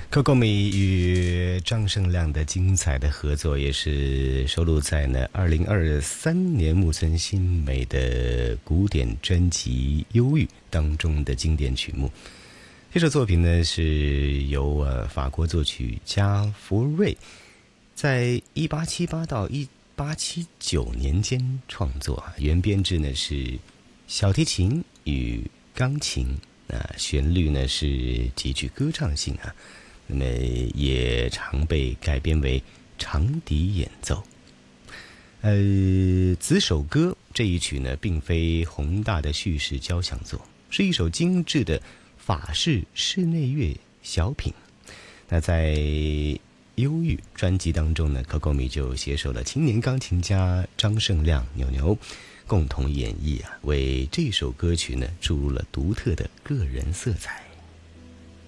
Kokomi 与张胜亮的精彩的合作，也是收录在2023年木村新美的古典专辑《忧郁》当中的经典曲目。这首作品呢，是由法国作曲家福瑞在1878到1879年间创作，原编制呢是小提琴与钢琴，旋律呢是极具歌唱性啊。那么也常被改编为长笛演奏。此首歌这一曲呢，并非宏大的叙事交响作，是一首精致的法式室内乐小品。那在忧郁专辑当中呢，Kokomi就携手了青年钢琴家张胜亮牛牛共同演绎为这首歌曲呢注入了独特的个人色彩。